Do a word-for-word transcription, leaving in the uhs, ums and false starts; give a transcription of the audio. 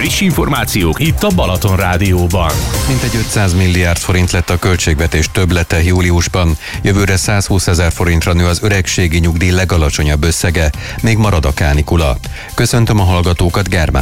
Friss információk itt a Balaton Rádióban. Mintegy ötszáz milliárd forint lett a költségvetés többlete júliusban. Jövőre százhúszezer forintra nő az öregségi nyugdíj legalacsonyabb összege. Még marad a kánikula. Köszöntöm a hallgatókat, Germán